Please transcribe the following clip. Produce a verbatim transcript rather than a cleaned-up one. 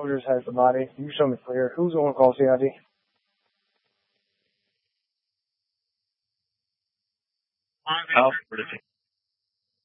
Soldiers has the body. You show me clear. Who's going to call C I D? Alpha.